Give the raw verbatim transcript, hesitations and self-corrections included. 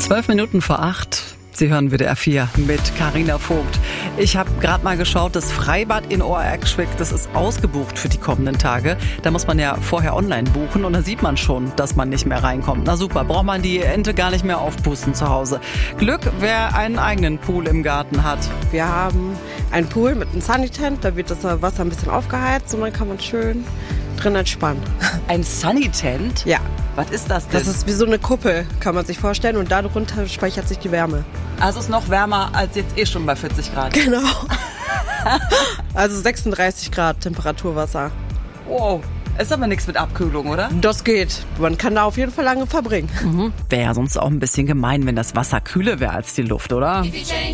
Zwölf Minuten vor acht. Sie hören W D R vier mit Carina Vogt. Ich habe gerade mal geschaut, das Freibad in Ohr-Erkenschwick, das ist ausgebucht für die kommenden Tage. Da muss man ja vorher online buchen und da sieht man schon, dass man nicht mehr reinkommt. Na super, braucht man die Ente gar nicht mehr aufpusten zu Hause. Glück, wer einen eigenen Pool im Garten hat. Wir haben einen Pool mit einem Sunny-Tent, da wird das Wasser ein bisschen aufgeheizt und dann kann man schön drin entspannen. Ein Sunny-Tent? Ja. Was ist das denn? Das ist wie so eine Kuppel, kann man sich vorstellen, und darunter speichert sich die Wärme. Also es ist noch wärmer als jetzt eh schon bei vierzig Grad. Genau. Also sechsunddreißig Grad Temperaturwasser. Wow. Ist aber nichts mit Abkühlung, oder? Das geht. Man kann da auf jeden Fall lange verbringen. Mhm. Wäre ja sonst auch ein bisschen gemein, wenn das Wasser kühler wäre als die Luft, oder?